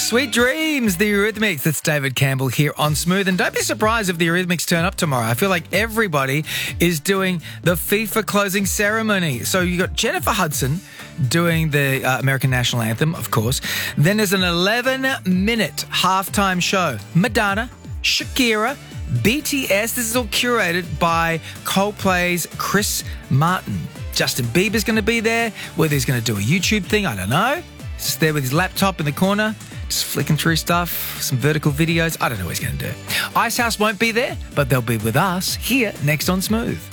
Sweet dreams, the Eurythmics. That's David Campbell here on Smooth. And don't be surprised if the Eurythmics turn up tomorrow. I feel like everybody is doing the FIFA closing ceremony. So you got Jennifer Hudson doing the American National Anthem, of course. Then there's an 11-minute halftime show. Madonna, Shakira, BTS. This is all curated by Coldplay's Chris Martin. Justin Bieber's going to be there. Whether he's going to do a YouTube thing, I don't know. He's just there with his laptop in the corner, just flicking through stuff, some vertical videos. I don't know what he's going to do. Icehouse won't be there, but they'll be with us here next on Smooth.